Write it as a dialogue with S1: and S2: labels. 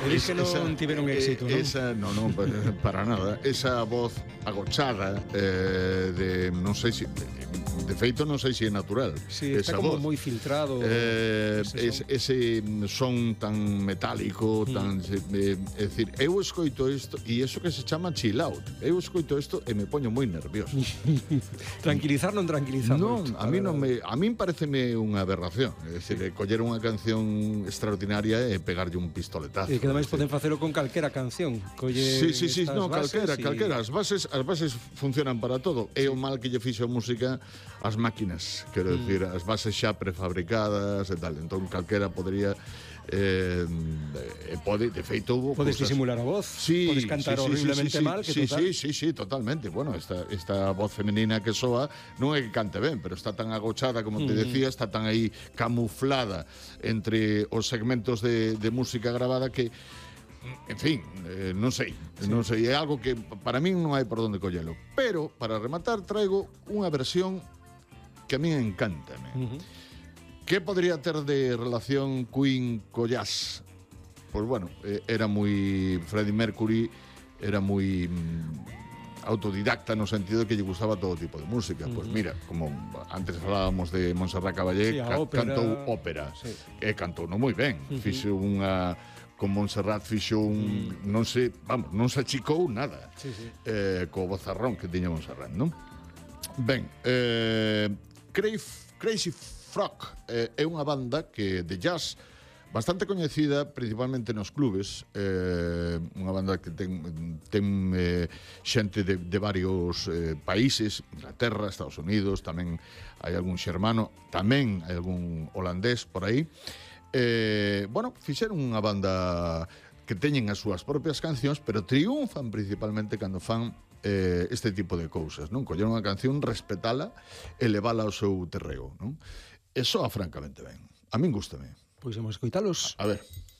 S1: Madrid que non tiveron éxito, non?
S2: Esa, non, para nada. Esa voz agochada de, non sei se... De feito, non sei se é natural.
S1: Sí, está como moi filtrado.
S2: Ese son tan metálico, tan... É dicir, eu escoito isto, e iso que se chama chill out. Eu escoito isto e me poño moi nervioso.
S1: Tranquilizar non tranquiliza
S2: Non,
S1: moito,
S2: a min pareceme unha aberración. É dicir, coller unha canción extraordinaria e pegarlle un pistoletazo.
S1: E que ademais poden facelo con calquera canción.
S2: Sí, no, calquera. As bases funcionan para todo. É o mal que lle fixo a música as máquinas, quero dicir, as bases xa prefabricadas e tal. Entón calquera podría pode, de feito,
S1: podes disimular a voz, podes cantar horriblemente mal, que total.
S2: Sí, totalmente. Bueno, esta voz femenina que soa non é que cante ben, pero está tan agochada, como te decía, está tan aí camuflada entre os segmentos de música grabada que, en fin, non sei, é algo que para min non hai por onde collelo. Pero, para rematar, traigo unha versión que a min encántame. Que podría ter de relación Queen co jazz? Pois bueno, era moi... Freddie Mercury era moi autodidacta no sentido de que lle gustaba todo tipo de música. Pois mira, como antes falábamos de Montserrat Caballé, cantou ópera. E cantou non moi ben. Fixo unha... Con Montserrat fixo un... Non se achicou nada. Co vozarrón que tiña Montserrat, non? Ben, Crazy Frog é unha banda que de jazz bastante coñecida principalmente nos clubes, unha banda que ten xente de varios países, Inglaterra, Estados Unidos, tamén hai algún xermano, tamén hai algún holandés por aí. Bueno, fixeron unha banda que teñen as súas propias cancións, pero triunfan principalmente cando fan este tipo de cousas, non? Coller unha canción, respetala e levala ao seu terreo, non? E soa francamente ben. A min gústame.
S1: Pois vamos a escoitalos.
S2: A ver.